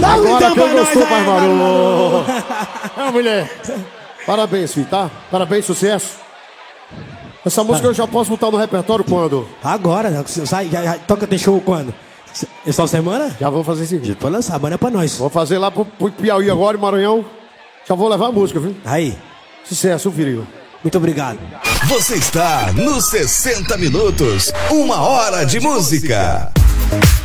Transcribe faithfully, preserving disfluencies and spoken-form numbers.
Agora quem gostou faz barulho. É, mulher. Parabéns, filho, tá? Parabéns, sucesso. Essa música eu já posso botar no repertório quando? Agora, sai, já, já, toca ter show quando? Essa semana? Já vou fazer esse vídeo. Pode lançar, manda pra nós. Vou fazer lá pro, pro Piauí agora, em Maranhão. Já vou levar a música, viu? Aí. Sucesso, filho. Muito obrigado. Você está no sessenta Minutos, uma hora de música.